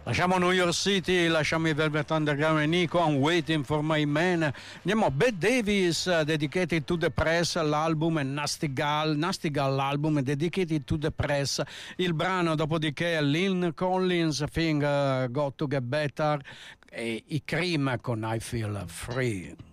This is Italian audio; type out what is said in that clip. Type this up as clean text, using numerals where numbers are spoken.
Lasciamo New York City, lasciamo i Velvet Underground e Nico, I'm Waiting for My Man. Andiamo a Bette Davis, Dedicated to the Press, l'album è Nasty Gal, l'album è Dedicated to the Press. Il brano dopodiché Lynn Collins, Thing Got to Get Better, e i Cream con I Feel Free.